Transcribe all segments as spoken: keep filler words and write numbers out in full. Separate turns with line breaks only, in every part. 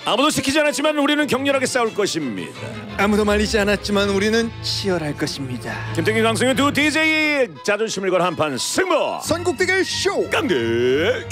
아무도 시키지 않았지만 우리는 격렬하게 싸울 것입니다.
아무도 말리지 않았지만 우리는 치열할 것입니다.
김태균 강승윤 두 디제이 자존심을 걸 한판 승부
선곡대결 쇼
깡대균.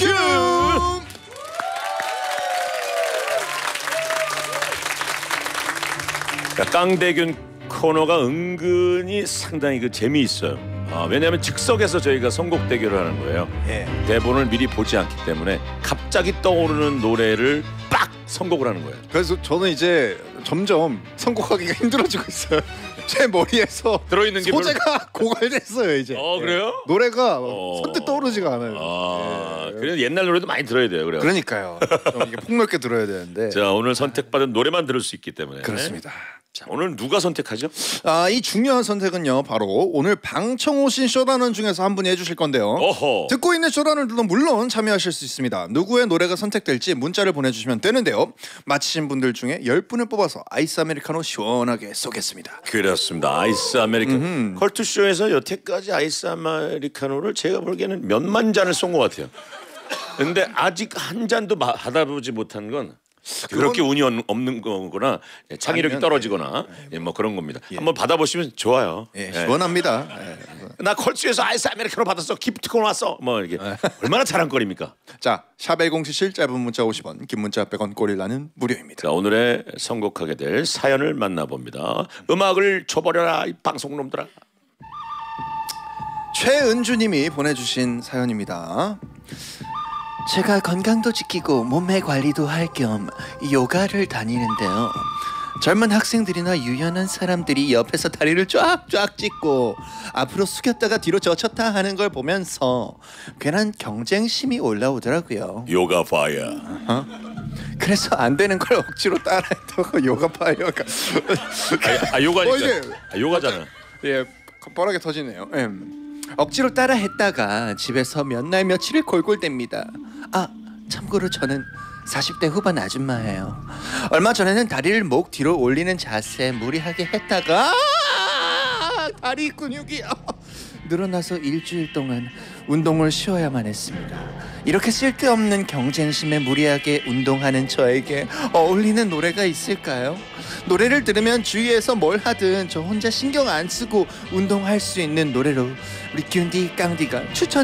깡대균 코너가 은근히 상당히 그 재미있어요. 아, 왜냐하면 즉석에서 저희가 선곡 대결을 하는 거예요.
예.
대본을 미리 보지 않기 때문에 갑자기 떠오르는 노래를 빡 선곡을 하는 거예요.
그래서 저는 이제 점점 선곡하기가 힘들어지고 있어요. 제 머리에서
들어있는 게
소재가 별로... 고갈됐어요 이제.
어 그래요?
예. 노래가
어...
선뜻 떠오르지가 않아요.
아,
예.
그래서 옛날 노래도 많이 들어야 돼요. 그래요.
그러니까요. 좀 이게 폭넓게 들어야 되는데.
자, 오늘 선택받은 노래만 들을 수 있기 때문에.
그렇습니다.
자, 오늘 누가 선택하죠?
아, 이 중요한 선택은요 바로 오늘 방청 오신 쇼다는 중에서 한 분이 해주실 건데요.
어허.
듣고 있는 쇼다는들도 물론 참여하실 수 있습니다. 누구의 노래가 선택될지 문자를 보내주시면 되는데요. 맞히신 분들 중에 열 분을 뽑아서 아이스 아메리카노 시원하게 쏘겠습니다.
그렇습니다. 아이스 아메리카노. 컬투쇼에서 여태까지 아이스 아메리카노를 제가 보기에는 몇만 잔을 쏜 것 같아요. 근데 아직 한 잔도 받아보지 못한 건 그렇게 운이 없는 거거나 창의력이
아니면,
떨어지거나 예, 뭐 그런 겁니다. 예. 한번 받아보시면 좋아요.
예, 시원합니다.
예. 나 컬투에서 아이스 아메리카노 받았어. 기프트콘 왔어. 뭐 이렇게
예.
얼마나 자랑거리입니까?
자, 샵 일공칠칠 짧은 문자 오십 원, 긴 문자 백 원, 꼬릴라는 무료입니다.
자, 오늘의 선곡하게 될 사연을 만나봅니다. 음악을 줘버려라 이 방송놈들아.
최은주님이 보내주신 사연입니다. 제가 건강도 지키고 몸매 관리도 할 겸 요가를 다니는데요. 젊은 학생들이나 유연한 사람들이 옆에서 다리를 쫙쫙 찢고 앞으로 숙였다가 뒤로 젖혔다 하는 걸 보면서 괜한 경쟁심이 올라오더라고요.
요가 파이어.
어? 그래서 안 되는 걸 억지로 따라했다고 요가 파이어가.
아, 아 요가니까.
어, 이게...
아, 요가잖아.
예, 뻔하게 터지네요. 음. 억지로 따라 했다가 집에서 몇 날 며칠을 골골댑니다. 아, 참고로 저는 사십 대 후반 아줌마예요. 얼마 전에는 다리를 목 뒤로 올리는 자세 무리하게 했다가 다리 근육이 늘어나서 일주일 동안 운동을 쉬어야만 했습니다. 이렇게 쓸데없는 경쟁심에 무리하게 운동하는 저에게 어울리는 노래가 있을까요? 노래를 들으면 주위에서 뭘 하든 저 혼자 신경 안 쓰고 운동할 수 있는 노래로 우리 균디 깡디가 추천